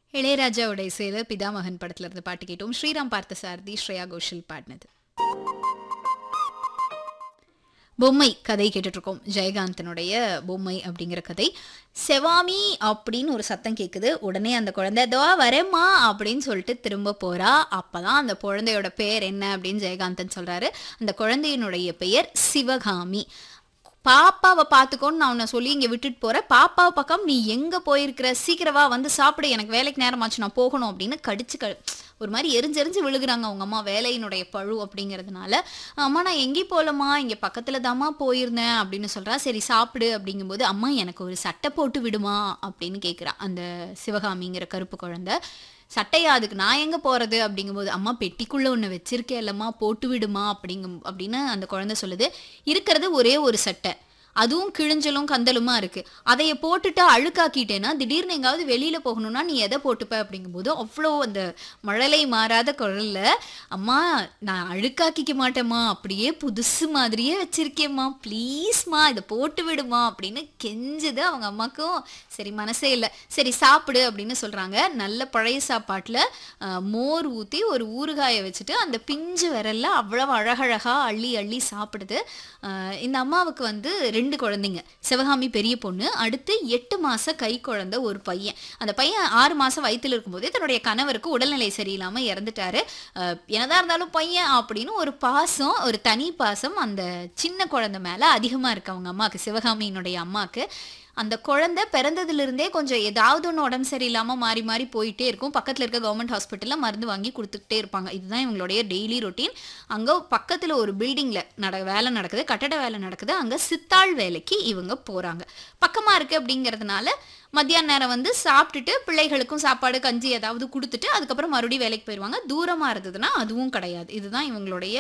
இளையராஜாவோட இசையில பிதாமகன் படத்துல இருந்து பாட்டு கேட்டோம். ஸ்ரீராம் பார்த்தசாரதி, ஸ்ரேயா கோஷல் பாடினது. பொம்மை கதை கேட்டுட்டு இருக்கோம். ஜெயகாந்தனுடைய பொம்மை அப்படிங்கிற கதை. செவாமி அப்படின்னு ஒரு சத்தம் கேட்குது. உடனே அந்த குழந்தை "தோ வரேம்மா" அப்படின்னு சொல்லிட்டு திரும்ப போறா. அப்பதான் அந்த குழந்தையோட பெயர் என்ன அப்படின்னு ஜெயகாந்தன் சொல்றாரு. அந்த குழந்தையினுடைய பெயர் சிவகாமி. பாப்பாவை பார்த்துக்கோன்னு நான் உன்னை சொல்லி இங்கே விட்டுட்டு போகிறேன். பாப்பாவை பார்க்காம நீ எங்கே போயிருக்கிற, சீக்கிரவா வந்து சாப்பிடு, எனக்கு வேலைக்கு நேரமாச்சு, நான் போகணும் அப்படின்னு ஒரு மாதிரி எரிஞ்செறிஞ்சு விழுகுறாங்க அவங்க அம்மா. வேலையினுடைய பழு அப்படிங்கிறதுனால, அம்மா நான் எங்கேயும் போகலம்மா, இங்கே பக்கத்தில் தாம்மா போயிருந்தேன் அப்படின்னு சொல்கிறா. சரி சாப்பிடு அப்படிங்கும்போது, அம்மா எனக்கு ஒரு சட்டை போட்டு விடுமா அப்படின்னு கேட்குறா அந்த சிவகாமிங்கிற கருப்பு குழந்தை. சட்டையா, அதுக்கு நான் எங்கே போகிறது அப்படிங்கும்போது, அம்மா பெட்டிக்குள்ளே ஒன்று வச்சிருக்கேன் இல்லைம்மா, போட்டு விடுமா அப்படின்னு அந்த குழந்தை சொல்லுது. இருக்கிறது ஒரே ஒரு சட்டை, அதுவும் கிழிஞ்சலும் கந்தலுமா இருக்கு. அதைய போட்டுட்டு அழுக்காக்கிட்டேன்னா திடீர்னு எங்காவது வெளியில போகணும்னா நீ எதை போட்டுப்ப அப்படிங்கும்போது, அவ்வளோ அந்த மழலை மாறாத குரல்ல, அம்மா நான் அழுக்காக்கிக்க மாட்டேம்மா, அப்படியே புதுசு மாதிரியே வச்சிருக்கேம்மா, ப்ளீஸ்மா இதை போட்டு விடுமா அப்படின்னு கெஞ்சுது. அவங்க அம்மாக்கும் சரி மனசே இல்லை. சரி சாப்பிடு அப்படின்னு சொல்றாங்க. நல்ல பழைய சாப்பாட்டில் மோர் ஊற்றி ஒரு ஊறுகாயை வச்சுட்டு அந்த பிஞ்சு விரல்ல அவ்வளவு அழகழகா அள்ளி அள்ளி சாப்பிடுது. இந்த அம்மாவுக்கு வந்து 2 குழந்தைங்க. சிவகாமி பெரிய பொண்ணு, அடுத்து 8 மாச கை குழந்தை ஒரு பையன். அந்த பையன் 6 மாசம் வயித்துல இருக்கும்போதே தன்னுடைய கணவருக்கு உடல்நிலை சரியில்லாம இறந்துட்டாரு. என்னதான் இருந்தாலும் பையன் அப்படின்னு ஒரு பாசம், ஒரு தனி பாசம் அந்த சின்ன குழந்தை மேல அதிகமா இருக்கு அவங்க அம்மாக்கு, சிவகாமியினுடைய அம்மாக்கு. அந்த குழந்தை பிறந்ததுலேருந்தே கொஞ்சம் ஏதாவது ஒன்று உடம்பு சரியில்லாமல் மாறி மாறி போயிட்டே இருக்கும். பக்கத்தில் இருக்க கவர்மெண்ட் ஹாஸ்பிட்டலில் மருந்து வாங்கி கொடுத்துக்கிட்டே இருப்பாங்க. இதுதான் இவங்களுடைய டெய்லி ரொட்டீன். அங்கே பக்கத்தில் ஒரு பில்டிங்கில் வேலை நடக்குது, கட்டட வேலை நடக்குது. அங்கே சித்தாள் வேலைக்கு இவங்க போகிறாங்க. பக்கமாக இருக்குது அப்படிங்கிறதுனால மத்தியான நேரம் வந்து சாப்பிட்டுட்டு பிள்ளைகளுக்கும் சாப்பாடு கஞ்சி ஏதாவது கொடுத்துட்டு அதுக்கப்புறம் மறுபடியும் வேலைக்கு போயிடுவாங்க. தூரமாக இருந்ததுன்னா அதுவும் கிடையாது. இதுதான் இவங்களுடைய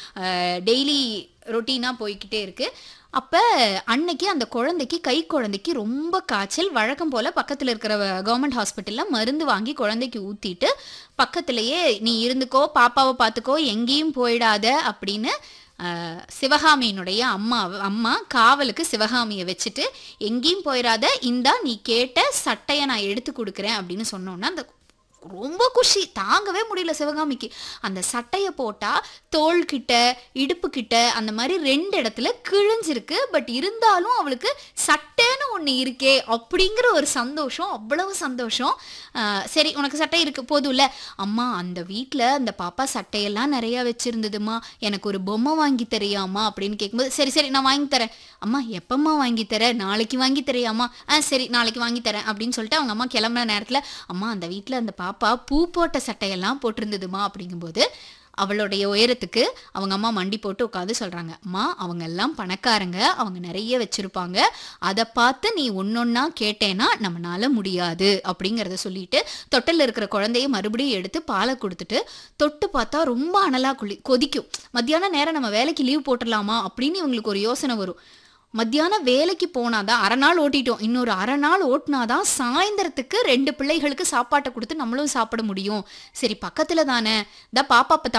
டெய்லி ரொட்டீனாக போய்கிட்டே இருக்குது. அப்போ அன்னைக்கு அந்த குழந்தைக்கு, கை குழந்தைக்கு ரொம்ப காய்ச்சல். வழக்கம் போல் பக்கத்தில் இருக்கிற கவர்மெண்ட் ஹாஸ்பிட்டலில் மருந்து வாங்கி குழந்தைக்கு ஊற்றிட்டு, பக்கத்திலேயே நீ இருந்துக்கோ, பாப்பாவை பார்த்துக்கோ, எங்கேயும் போயிடாத அப்படின்னு சிவகாமியினுடைய அம்மா காவலுக்கு சிவகாமியை வச்சுட்டு, எங்கேயும் போயிடாத, இந்தா நீ கேட்ட சட்டையை நான் எடுத்து கொடுக்குறேன் அப்படின்னு சொன்னோன்னா அந்த ரொம்ப குஷி தாங்கவே முடியல சிவகாமிக்கு. அந்த சட்டையை போட்டா தோள்கிட்ட இடுப்புக்கிட்ட அந்த மாதிரி 2 இடத்துல கிழிஞ்சிருக்கு. பட் இருந்தாலும் அவளுக்கு சட்டைன்னு ஒன்று இருக்கே அப்படிங்கிற ஒரு சந்தோஷம், அவ்வளவு சந்தோஷம். சரி உனக்கு சட்டை இருக்கு போதும்ல. அம்மா அந்த வீட்டில் அந்த பாப்பா சட்டையெல்லாம் நிறையா வச்சிருந்ததுமா, எனக்கு ஒரு பொம்மை வாங்கி தரையாம்மா அப்படின்னு கேட்கும்போது, சரி சரி நான் வாங்கி தரேன். அம்மா எப்பம்மா வாங்கி தரேன், நாளைக்கு வாங்கி தரையாம்மா, சரி நாளைக்கு வாங்கி தரேன் அப்படின்னு சொல்லிட்டு அவங்க அம்மா கிளம்புன நேரத்தில், அம்மா அந்த வீட்டில் அந்த பாப்பா பூ போட்ட சட்டையெல்லாம் போட்டிருந்ததுமா அப்படிங்கும்போது, அவளுடைய உயரத்துக்கு அவங்க அம்மா மண்டி போட்டு உட்காந்து சொல்றாங்க, அம்மா அவங்க எல்லாம் பணக்காரங்க, அவங்க நிறைய வச்சிருப்பாங்க, அதை பார்த்து நீ ஒன்னொன்னா கேட்டேன்னா நம்மளால முடியாது அப்படிங்கிறத சொல்லிட்டு தொட்டில் இருக்கிற குழந்தைய மறுபடியும் எடுத்து பாலை கொடுத்துட்டு, தொட்டு பார்த்தா ரொம்ப அனலா கொதிக்கும். மத்தியான நேரம் நம்ம வேலைக்கு லீவ் போட்டுடலாமா அப்படின்னு இவங்களுக்கு ஒரு யோசனை வரும். மத்தியானம் வேலைக்கு போனாதான் அரை நாள் ஓட்டிட்டோம், இன்னொரு அரை நாள் ஓட்டினாதான் சாயந்தரத்துக்கு 2 பிள்ளைகளுக்கு சாப்பாட்டை கொடுத்து நம்மளும் சாப்பிட முடியும். சரி பக்கத்துல தானே, பாப்பா